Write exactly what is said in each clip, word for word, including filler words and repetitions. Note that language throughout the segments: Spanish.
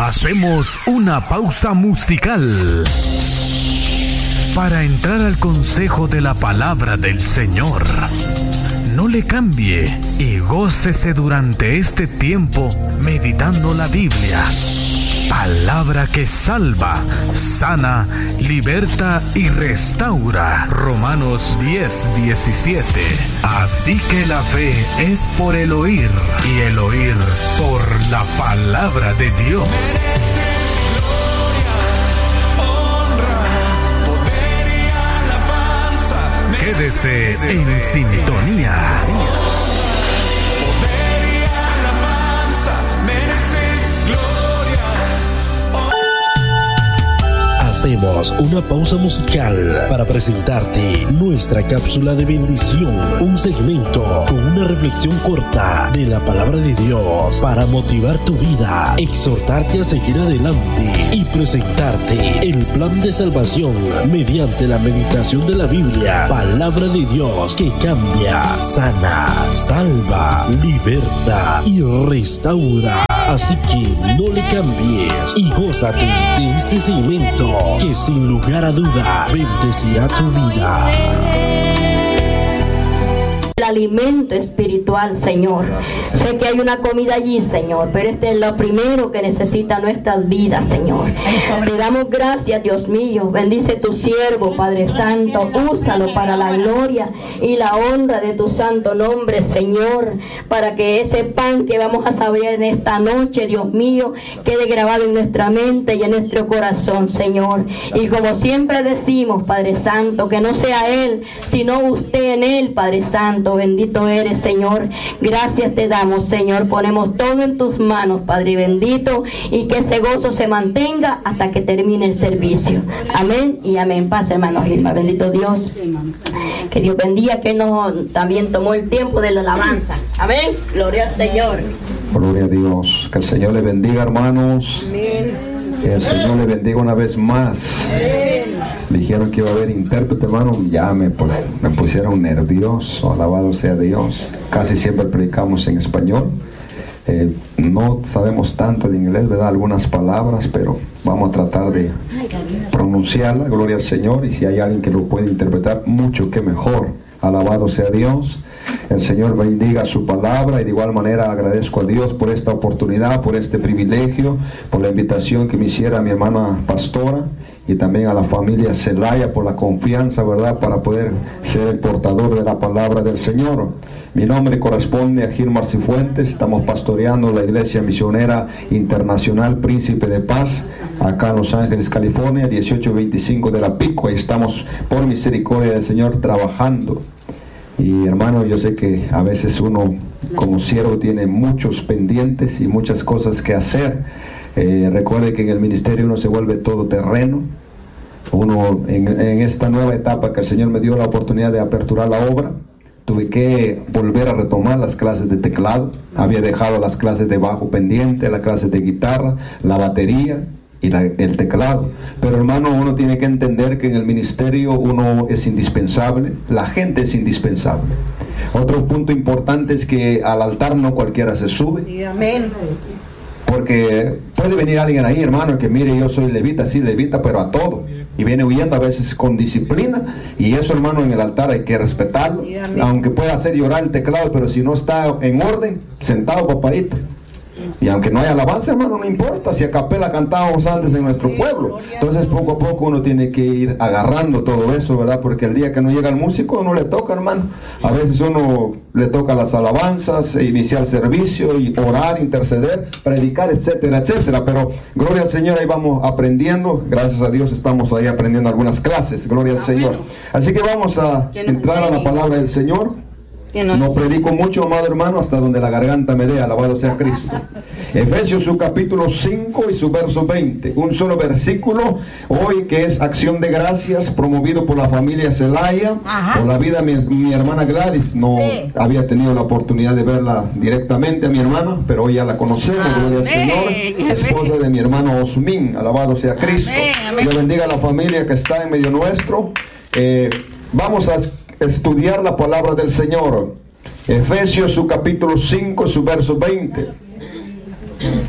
Hacemos una pausa musical para entrar al consejo de la palabra del Señor. No le cambie y gócese durante este tiempo meditando la Biblia. Palabra que salva, sana, liberta y restaura. Romanos diez, diecisiete. Así que la fe es por el oír y el oír por la palabra de Dios. Quédese en sintonía. Hacemos una pausa musical para presentarte nuestra cápsula de bendición, un segmento con una reflexión corta de la palabra de Dios para motivar tu vida, exhortarte a seguir adelante y presentarte el plan de salvación mediante la meditación de la Biblia, palabra de Dios que cambia, sana, salva, liberta y restaura. Así que no le cambies y gózate de este segmento que sin lugar a duda bendecirá tu vida. El alimento espiritual, Señor. Sé que hay una comida allí, Señor, pero este es lo primero que necesita nuestras vidas, Señor. Te damos gracias, Dios mío. Bendice tu siervo, Padre Santo. Úsalo para la gloria y la honra de tu santo nombre, Señor, para que ese pan que vamos a saber en esta noche, Dios mío, quede grabado en nuestra mente y en nuestro corazón, Señor. Y como siempre decimos, Padre Santo, que no sea Él, sino usted en Él, Padre Santo. Bendito eres, Señor. Gracias te damos, Señor. Ponemos todo en tus manos, Padre bendito, y que ese gozo se mantenga hasta que termine el servicio. Amén y amén. Paz, hermanos Gilma. Bendito Dios. Que Dios bendiga, que nos también tomó el tiempo de la alabanza. Amén. Gloria al Señor. Gloria a Dios. Que el Señor le bendiga, hermanos. Amén. Que el Señor le bendiga una vez más. Amén. Dijeron que iba a haber intérprete, hermano. Ya me, pues, me pusieron nervioso. Alabado sea Dios. Casi siempre predicamos en español. Eh, no sabemos tanto de inglés, ¿verdad? Algunas palabras, pero vamos a tratar de pronunciarla. Gloria al Señor. Y si hay alguien que lo puede interpretar, mucho que mejor. Alabado sea Dios. El Señor bendiga su palabra y de igual manera agradezco a Dios por esta oportunidad, por este privilegio, por la invitación que me hiciera mi hermana pastora y también a la familia Celaya por la confianza, ¿verdad?, para poder ser el portador de la palabra del Señor. Mi nombre corresponde a Gilmar Cifuentes. Estamos pastoreando la Iglesia Misionera Internacional Príncipe de Paz acá en Los Ángeles, California, dieciocho veinticinco de la Pico. Ahí estamos por misericordia del Señor trabajando. Y hermano, yo sé que a veces uno como siervo tiene muchos pendientes y muchas cosas que hacer. Eh, recuerde que en el ministerio uno se vuelve todoterreno. Uno en, en esta nueva etapa que el Señor me dio la oportunidad de aperturar la obra, tuve que volver a retomar las clases de teclado. Había dejado las clases de bajo pendiente, las clases de guitarra, la batería y la, el teclado. Pero hermano, uno tiene que entender que en el ministerio uno es indispensable, la gente es indispensable. Otro punto importante es que al altar no cualquiera se sube. Sí, amén. Porque puede venir alguien ahí, hermano, que mire, yo soy levita, sí, levita, pero a todo. Y viene huyendo a veces con disciplina. Y eso, hermano, en el altar hay que respetarlo. Sí, aunque pueda hacer llorar el teclado, pero si no está en orden, sentado papadito. Y aunque no haya alabanza, hermano, no importa. Si a capela cantábamos antes en nuestro pueblo. Entonces poco a poco uno tiene que ir agarrando todo eso, ¿verdad? Porque el día que no llega el músico no le toca, hermano. A veces uno le toca las alabanzas, iniciar servicio y orar, interceder, predicar, etcétera, etcétera. Pero gloria al Señor, ahí vamos aprendiendo. Gracias a Dios estamos ahí aprendiendo algunas clases. Gloria al Señor. Así que vamos a entrar a la palabra del Señor. No predico mucho, amado hermano, hasta donde la garganta me dé, alabado sea Cristo. Efesios su capítulo cinco y su verso veinte. Un solo versículo hoy que es acción de gracias, promovido por la familia Celaya. Ajá. Por la vida de mi, mi hermana Gladys. No sí. había tenido la oportunidad de verla directamente a mi hermana, pero hoy ya la conocemos, gloria al Señor. Esposa de mi hermano Osmin, alabado sea Cristo. Dios bendiga a la familia que está en medio nuestro. Eh, vamos a estudiar la palabra del Señor. Efesios su capítulo cinco, su verso veinte.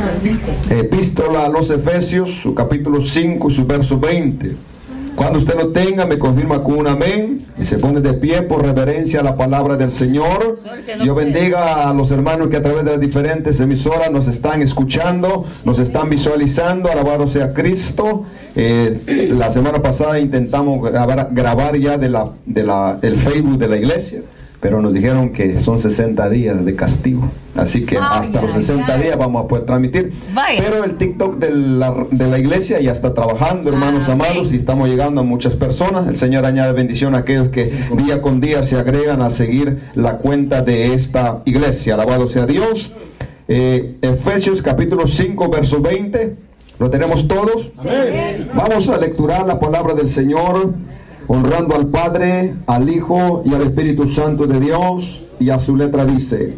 Epístola a los Efesios, su capítulo cinco y su verso veinte. Cuando usted lo tenga, me confirma con un amén y se pone de pie por reverencia a la palabra del Señor. Dios bendiga a los hermanos que a través de las diferentes emisoras nos están escuchando, nos están visualizando. Alabado sea Cristo. Eh, la semana pasada intentamos grabar, grabar ya de la, de la, el Facebook de la iglesia, pero nos dijeron que son sesenta días de castigo. Así que ay, hasta ay, los sesenta ay. días vamos a poder transmitir. Vaya. Pero el TikTok de la, de la iglesia ya está trabajando, hermanos ah, amados, okay. y estamos llegando a muchas personas. El Señor añade bendición a aquellos que día con día se agregan a seguir la cuenta de esta iglesia. Alabado sea Dios. Eh, Efesios capítulo cinco, verso veinte. ¿Lo tenemos todos? Sí. Vamos a lecturar la palabra del Señor, honrando al Padre, al Hijo y al Espíritu Santo de Dios. Y a su letra dice: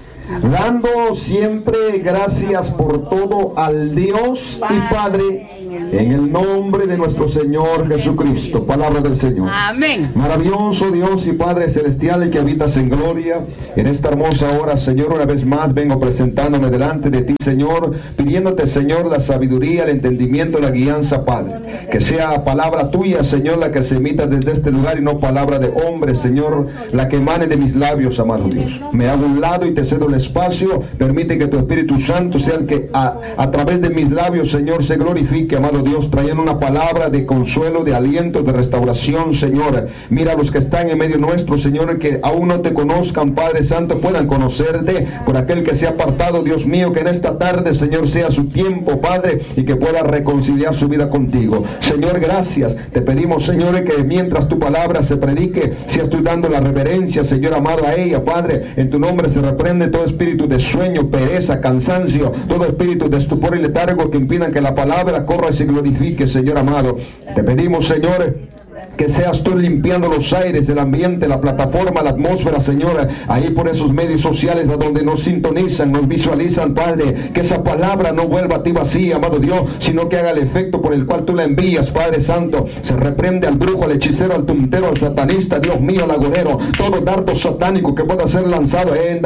dando siempre gracias por todo al Dios y Padre, en el nombre de nuestro Señor Jesucristo. Palabra del Señor. Amén. Maravilloso Dios y Padre celestial, y que habitas en gloria, en esta hermosa hora, Señor, una vez más vengo presentándome delante de ti, Señor, pidiéndote, Señor, la sabiduría, el entendimiento, la guianza, Padre. Que sea palabra tuya, Señor, la que se emita desde este lugar y no palabra de hombre, Señor, la que emane de mis labios, amado Dios. Me hago un lado y te cedo el espacio. Permite que tu Espíritu Santo sea el que a, a través de mis labios, Señor, se glorifique, amado Dios, trayendo una palabra de consuelo, de aliento, de restauración, Señor. Mira a los que están en medio nuestro, Señor, que aún no te conozcan, Padre Santo, puedan conocerte. Por aquel que se ha apartado, Dios mío, que en esta tarde, Señor, sea su tiempo, Padre, y que pueda reconciliar su vida contigo. Señor, gracias. Te pedimos, Señor, que mientras tu palabra se predique, seas tú dando la reverencia, Señor amado, a ella, Padre. En tu nombre se reprende todo espíritu de sueño, pereza, cansancio, todo espíritu de estupor y letargo que impidan que la palabra corra y se glorifique, Señor amado. Te pedimos, Señor, que seas tú limpiando los aires, el ambiente, la plataforma, la atmósfera, Señor, ahí por esos medios sociales a donde nos sintonizan, nos visualizan, Padre. Que esa palabra no vuelva a ti vacía, amado Dios, sino que haga el efecto por el cual tú la envías, Padre Santo. Se reprende al brujo, al hechicero, al tuntero, al satanista, Dios mío, al agorero, todo dardo satánico que pueda ser lanzado en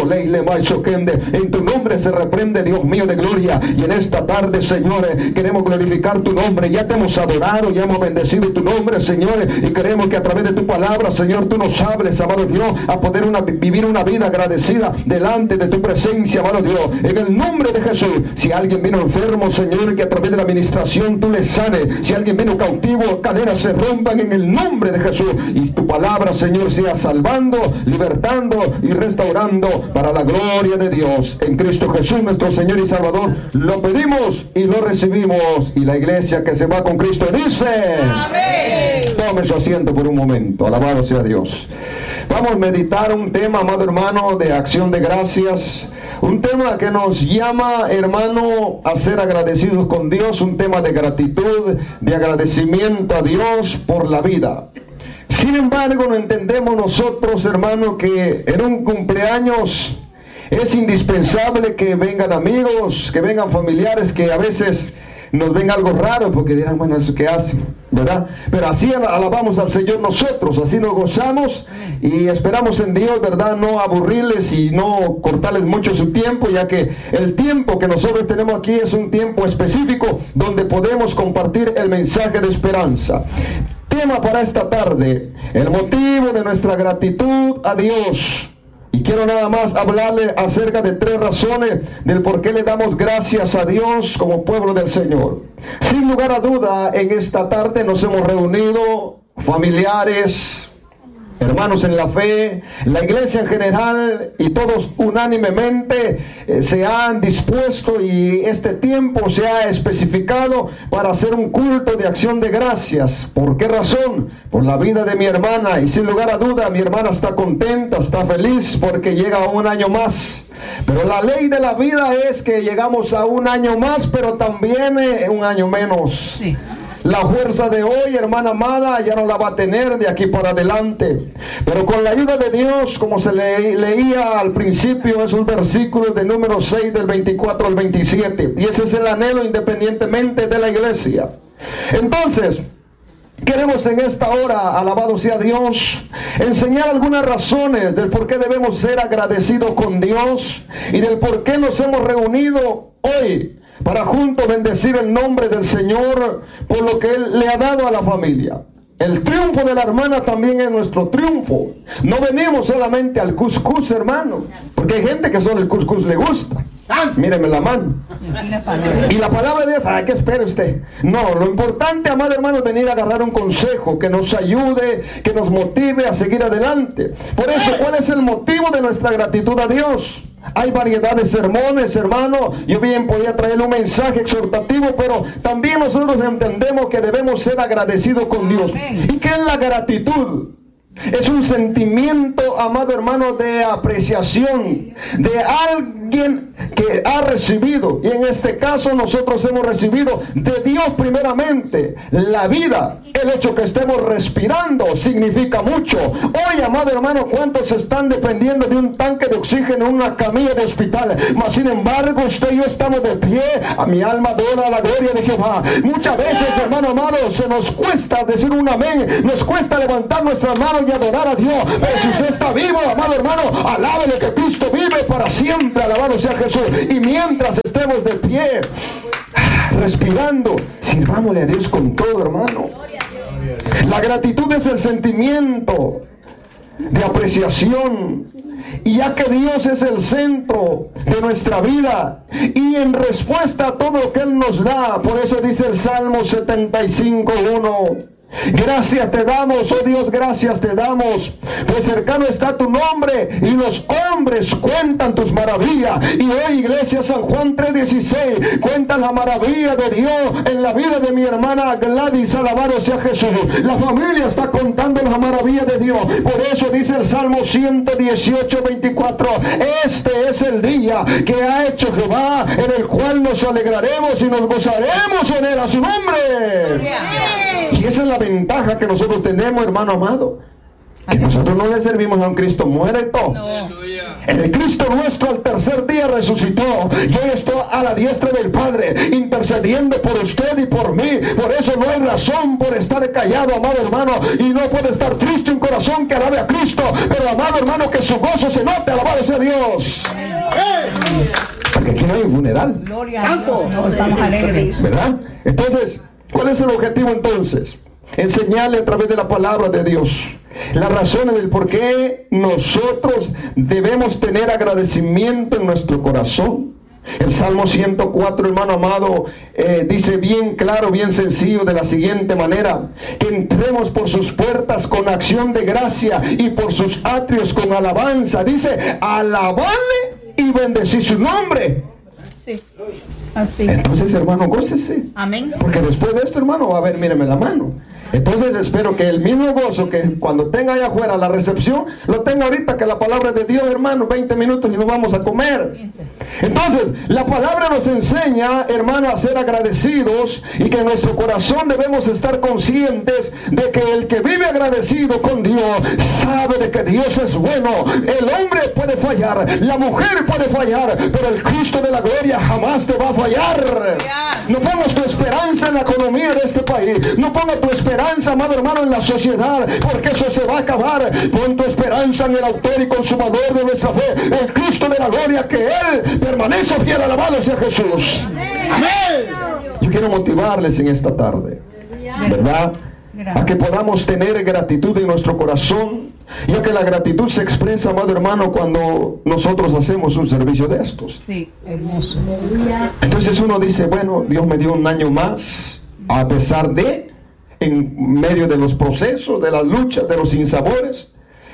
tu nombre se reprende, Dios mío de gloria. Y en esta tarde, Señor, queremos glorificar tu nombre. Ya te hemos adorado, ya hemos bendecido tu nombre, Señor, y queremos que a través de tu palabra, Señor, tú nos hables, amado Dios, a poder una, vivir una vida agradecida delante de tu presencia, amado Dios, en el nombre de Jesús. Si alguien vino enfermo, Señor, que a través de la administración tú le sanes. Si alguien vino cautivo, cadenas se rompan en el nombre de Jesús, y tu palabra, Señor, sea salvando, libertando y restaurando para la gloria de Dios. En Cristo Jesús, nuestro Señor y Salvador, lo pedimos y lo recibimos. Y la iglesia que se va con Cristo dice: amén. Tome su asiento por un momento. Alabado sea Dios. Vamos a meditar un tema, amado hermano, de acción de gracias. Un tema que nos llama, hermano, a ser agradecidos con Dios. Un tema de gratitud, de agradecimiento a Dios por la vida. Sin embargo, no entendemos nosotros, hermano, que en un cumpleaños es indispensable que vengan amigos, que vengan familiares, que a veces nos ven algo raro porque dirán, bueno, ¿eso qué hacen? ¿Verdad? Pero así alabamos al Señor nosotros, así nos gozamos y esperamos en Dios, ¿verdad? No aburrirles y no cortarles mucho su tiempo, ya que el tiempo que nosotros tenemos aquí es un tiempo específico donde podemos compartir el mensaje de esperanza. Tema para esta tarde: el motivo de nuestra gratitud a Dios. Y quiero nada más hablarle acerca de tres razones del por qué le damos gracias a Dios como pueblo del Señor. Sin lugar a duda, en esta tarde nos hemos reunido familiares, hermanos en la fe, la iglesia en general, y todos unánimemente eh, se han dispuesto, y este tiempo se ha especificado para hacer un culto de acción de gracias. ¿Por qué razón? Por la vida de mi hermana, y sin lugar a duda mi hermana está contenta, está feliz porque llega a un año más. Pero la ley de la vida es que llegamos a un año más, pero también eh, un año menos. Sí. La fuerza de hoy, hermana amada, ya no la va a tener de aquí para adelante. Pero con la ayuda de Dios, como se le, leía al principio, esos versículos de número seis, del veinticuatro al veintisiete. Y ese es el anhelo independientemente de la iglesia. Entonces, queremos en esta hora, alabado sea Dios, enseñar algunas razones del por qué debemos ser agradecidos con Dios y del por qué nos hemos reunido hoy para juntos bendecir el nombre del Señor por lo que Él le ha dado a la familia. El triunfo de la hermana también es nuestro triunfo. No venimos solamente al cuscús, hermano, porque hay gente que solo el cuscús le gusta. Míreme la mano. Y la palabra de Dios, ¿a qué espera usted? No, lo importante, amado hermano, es venir a agarrar un consejo que nos ayude, que nos motive a seguir adelante. Por eso, ¿cuál es el motivo de nuestra gratitud a Dios? Hay variedad de sermones, hermano. Yo bien podía traer un mensaje exhortativo, pero también nosotros entendemos que debemos ser agradecidos con Dios. ¿Y qué es la gratitud? Es un sentimiento, amado hermano, de apreciación de alguien que ha recibido, y en este caso nosotros hemos recibido de Dios primeramente la vida. El hecho que estemos respirando significa mucho. Hoy, amado hermano, ¿cuántos están dependiendo de un tanque de oxígeno en una camilla de hospital? Mas sin embargo, usted y yo estamos de pie. A mi alma adora la gloria de Jehová. Muchas veces, hermano amado, se nos cuesta decir un amén, nos cuesta levantar nuestras manos y adorar a Dios. Pero si usted está vivo, amado hermano, alábele que Cristo vive para siempre. Alabado sea Jesús. Y mientras estemos de pie, respirando, sirvámosle a Dios con todo, hermano. La gratitud es el sentimiento de apreciación, y ya que Dios es el centro de nuestra vida, y en respuesta a todo lo que Él nos da, por eso dice el Salmo setenta y cinco, uno: gracias te damos, oh Dios, gracias te damos, pues cercano está tu nombre y los hombres cuentan tus maravillas. Y hoy, iglesia San Juan tres dieciséis cuenta la maravilla de Dios en la vida de mi hermana Gladys. Alabado sea Jesús. La familia está contando la maravilla de Dios. Por eso dice el Salmo ciento dieciocho, veinticuatro: este es el día que ha hecho Jehová, en el cual nos alegraremos y nos gozaremos en él. A su nombre. Y esa es la ventaja que nosotros tenemos, hermano amado, que nosotros no le servimos a un Cristo muerto. No. El Cristo nuestro al tercer día resucitó, y hoy está a la diestra del Padre intercediendo por usted y por mí. Por eso no hay razón por estar callado, amado hermano, y no puede estar triste un corazón que alabe a Cristo, pero amado hermano, que su gozo se note. Alabado sea Dios. Porque aquí no hay un funeral. Gloria a Dios, no, estamos alegres, ¿verdad? Entonces, ¿cuál es el objetivo entonces? Enseñarle a través de la palabra de Dios las razones del por qué nosotros debemos tener agradecimiento en nuestro corazón. El Salmo ciento cuatro, hermano amado, eh, dice bien claro, bien sencillo, de la siguiente manera: que entremos por sus puertas con acción de gracia y por sus atrios con alabanza. Dice, alabadle y bendecid su nombre. Sí. Así. Entonces, hermano, gócese. Amén. Porque después de esto, hermano, va a ver, míreme la mano. Entonces espero que el mismo gozo que cuando tenga allá afuera la recepción, lo tenga ahorita, que la palabra de Dios, hermano, veinte minutos y nos vamos a comer. Entonces, la palabra nos enseña, hermano, a ser agradecidos, y que en nuestro corazón debemos estar conscientes de que el que vive agradecido con Dios sabe de que Dios es bueno. El hombre puede fallar, la mujer puede fallar, pero el Cristo de la gloria jamás te va a fallar. No pongas tu esperanza en la economía de este país, no pongas tu esperanza, amado hermano, en la sociedad, porque eso se va a acabar. Pon tu esperanza en el autor y consumador de nuestra fe, el Cristo de la gloria, que Él permanece fiel. Alabado sea Jesús. Amén. Yo quiero motivarles en esta tarde, ¿verdad?, a que podamos tener gratitud en nuestro corazón, ya que la gratitud se expresa, amado hermano, cuando nosotros hacemos un servicio de estos. Sí, hermoso. Entonces uno dice, bueno, Dios me dio un año más, a pesar de, en medio de los procesos, de las luchas, de los sinsabores,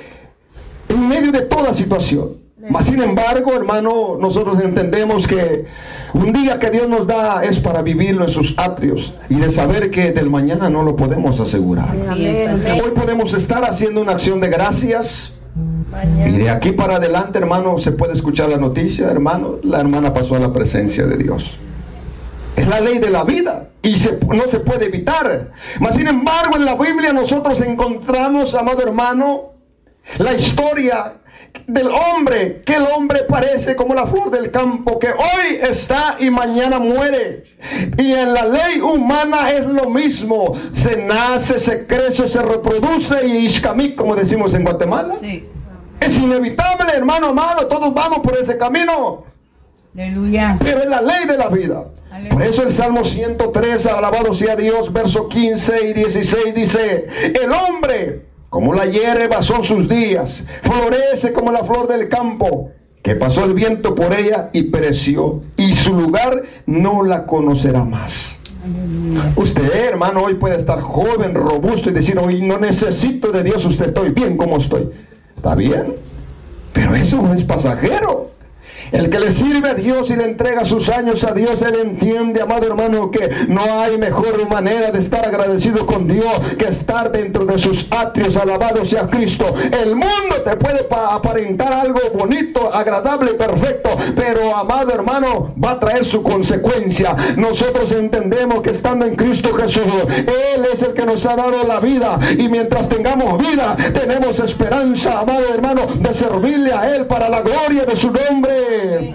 en medio de toda situación. Mas sin embargo, hermano, nosotros entendemos que un día que Dios nos da es para vivirlo en sus atrios, y de saber que del mañana no lo podemos asegurar. Hoy podemos estar haciendo una acción de gracias, y de aquí para adelante, hermano, se puede escuchar la noticia, hermano, la hermana pasó a la presencia de Dios. Es la ley de la vida y se, no se puede evitar. Mas sin embargo, en la Biblia nosotros encontramos, amado hermano, la historia del hombre, que el hombre parece como la flor del campo, que hoy está y mañana muere. Y en la ley humana es lo mismo: se nace, se crece, se reproduce y ishkamik, como decimos en Guatemala. Sí. Es inevitable, hermano amado, todos vamos por ese camino. Aleluya. Pero es la ley de la vida. Aleluya. Por eso el Salmo ciento tres, alabado sea Dios, verso quince y dieciséis dice: el hombre como la hierba son sus días, florece como la flor del campo, que pasó el viento por ella y pereció, y su lugar no la conocerá más. Aleluya. Usted, hermano, hoy puede estar joven, robusto y decir: hoy no necesito de Dios, usted estoy bien como estoy. Está bien, pero eso no es pasajero. El que le sirve a Dios y le entrega sus años a Dios, él entiende, amado hermano, que no hay mejor manera de estar agradecido con Dios que estar dentro de sus atrios. Alabado sea Cristo. El mundo te puede aparentar algo bonito, agradable, perfecto, pero, amado hermano, va a traer su consecuencia. Nosotros entendemos que estando en Cristo Jesús, Él es el que nos ha dado la vida, y mientras tengamos vida, tenemos esperanza, amado hermano, de servirle a Él para la gloria de su nombre.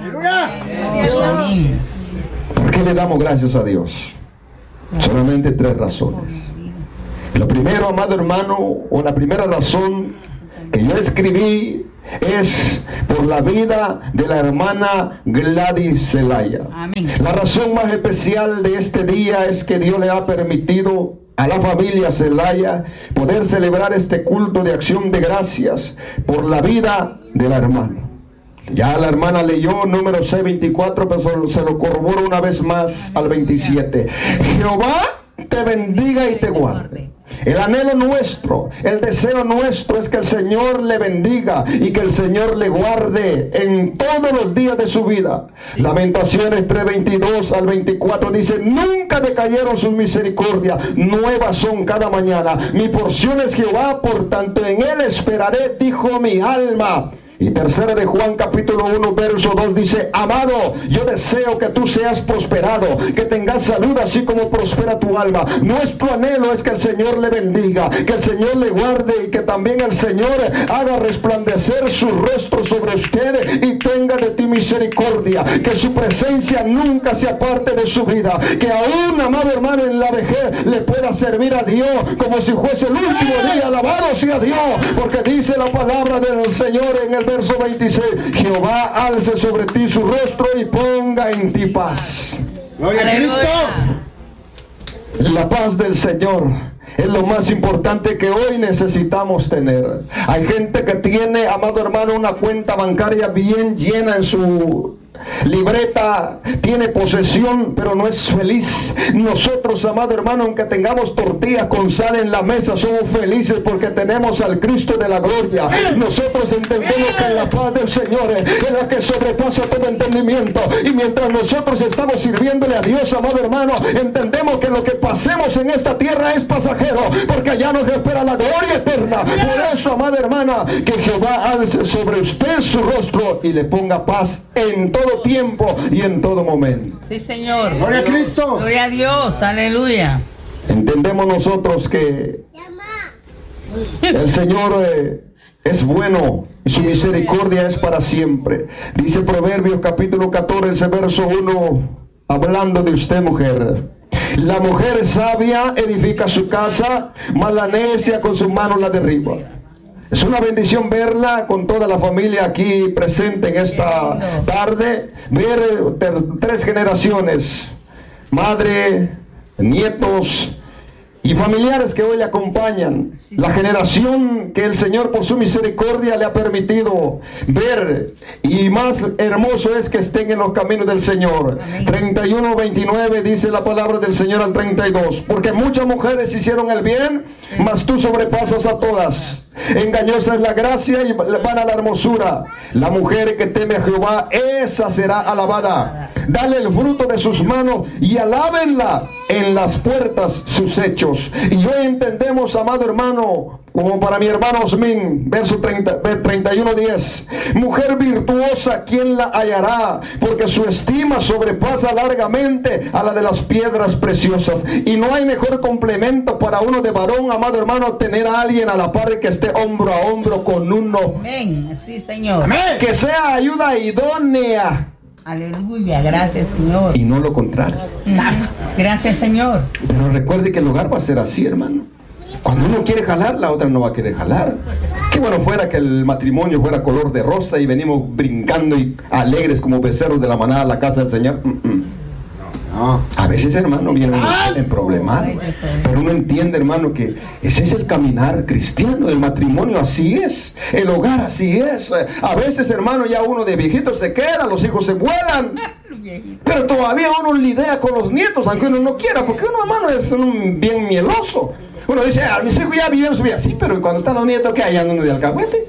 ¿Por qué le damos gracias a Dios? Solamente tres razones. Lo primero, amado hermano, o la primera razón que yo escribí es por la vida de la hermana Gladys Zelaya. La razón más especial de este día es que Dios le ha permitido a la familia Zelaya poder celebrar este culto de acción de gracias por la vida de la hermana. Ya la hermana leyó número seiscientos veinticuatro, pero se lo corroboro una vez más al veintisiete. Jehová te bendiga y te guarde. El anhelo nuestro, el deseo nuestro es que el Señor le bendiga y que el Señor le guarde en todos los días de su vida. Sí. Lamentaciones tres veintidós al veinticuatro dice: nunca decayeron sus misericordias, nuevas son cada mañana. Mi porción es Jehová, por tanto en él esperaré, dijo mi alma. Y tercera de Juan capítulo uno verso dos dice: amado, yo deseo que tú seas prosperado, que tengas salud así como prospera tu alma. Nuestro anhelo es que el Señor le bendiga, que el Señor le guarde y que también el Señor haga resplandecer su rostro sobre usted y tenga de ti misericordia, que su presencia nunca se aparte de su vida, que aún, amado hermano, en la vejez le pueda servir a Dios como si fuese el último día. Alabado sea Dios, porque dice la palabra del Señor en el verso veintiséis: Jehová alce sobre ti su rostro y ponga en ti paz. Gloria a Cristo. La paz del Señor es lo más importante que hoy necesitamos tener. Hay gente que tiene, amado hermano, una cuenta bancaria bien llena en su libreta, tiene posesión, pero no es feliz. Nosotros, amado hermano, aunque tengamos tortillas con sal en la mesa, somos felices porque tenemos al Cristo de la gloria. Nosotros entendemos que la paz del Señor es la que sobrepasa todo entendimiento, y mientras nosotros estamos sirviéndole a Dios, amado hermano, entendemos que lo que pasemos en esta tierra es pasajero, porque allá nos espera la gloria eterna. Por eso, amada hermana, que Jehová alce sobre usted su rostro y le ponga paz en todo tiempo y en todo momento. Sí, Señor. Gloria a Cristo. Gloria a Dios. Aleluya. Entendemos nosotros que el Señor eh, es bueno y su misericordia es para siempre. Dice Proverbios capítulo catorce, verso uno, hablando de usted, mujer: la mujer sabia edifica su casa, mas la necia con sus manos la derriba. Es una bendición verla con toda la familia aquí presente en esta tarde, ver tres generaciones, madre, nietos y familiares que hoy le acompañan. La generación que el Señor por su misericordia le ha permitido ver, y más hermoso es que estén en los caminos del Señor. treinta y uno veintinueve dice la palabra del Señor al treinta y dos: porque muchas mujeres hicieron el bien, mas tú sobrepasas a todas. Engañosa es la gracia y vana la hermosura. La mujer que teme a Jehová, esa será alabada. Dale el fruto de sus manos y alábenla en las puertas sus hechos. Y hoy entendemos, amado hermano, como para mi hermano Osmin, verso treinta, treinta y uno diez: mujer virtuosa, ¿quién la hallará? Porque su estima sobrepasa largamente a la de las piedras preciosas. Y no hay mejor complemento para uno de varón, amado hermano, tener a alguien a la par que esté hombro a hombro con uno. Amén. Sí, Señor. Amén. Que sea ayuda idónea. Aleluya, gracias, Señor. Y no lo contrario. Gracias, Señor. Pero recuerde que el hogar va a ser así, hermano. Cuando uno quiere jalar, la otra no va a querer jalar. Qué bueno fuera que el matrimonio fuera color de rosa y venimos brincando y alegres como becerros de la manada a la casa del Señor. Mm-mm. No. A veces, hermano, viene en problemas, pero uno entiende, hermano, que ese es el caminar cristiano. El matrimonio así es, el hogar así es. A veces, hermano, ya uno de viejito se queda, los hijos se vuelan, pero todavía uno lidia con los nietos, aunque uno no quiera, porque uno, hermano, es un bien mieloso. Uno dice, ah, mis hijos ya vivieron su vida así, pero cuando están los nietos, ¿qué hay? ¿Andan uno de alcahuete?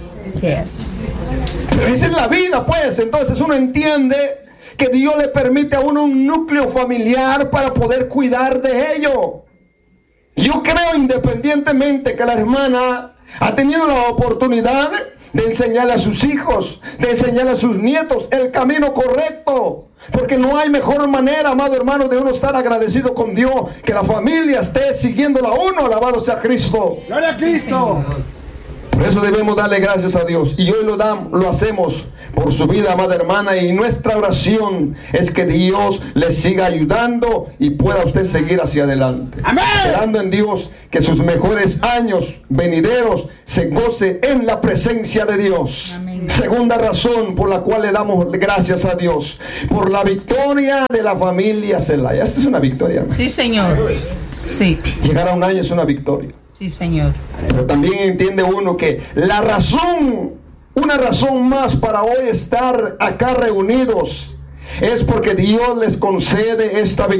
Pero esa es la vida, pues. Entonces uno entiende que Dios le permite a uno un núcleo familiar para poder cuidar de ello. Yo creo, independientemente que la hermana ha tenido la oportunidad de enseñarle a sus hijos, de enseñarle a sus nietos el camino correcto. Porque no hay mejor manera, amado hermano, de uno estar agradecido con Dios, que la familia esté siguiéndola a uno. Alabado sea Cristo. ¡Gloria a Cristo! Por eso debemos darle gracias a Dios. Y hoy lo, damos, lo hacemos por su vida, amada hermana. Y nuestra oración es que Dios le siga ayudando y pueda usted seguir hacia adelante. ¡Amén! Esperando en Dios que sus mejores años venideros se goce en la presencia de Dios. Amén. Segunda razón por la cual le damos gracias a Dios. Por la victoria de la familia Zelaya. Esta es una victoria, hermano. Sí, Señor. Sí. Llegar a un año es una victoria. Sí, Señor. Pero también entiende uno que la razón, una razón más para hoy estar acá reunidos, es porque Dios les concede esta victoria.